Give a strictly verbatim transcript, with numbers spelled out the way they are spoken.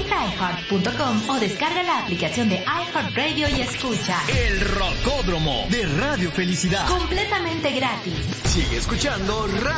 Entra a i heart punto com o descarga la aplicación de iHeartRadio y escucha El Rocódromo de Radio Felicidad. completamente gratis. Sigue escuchando Radio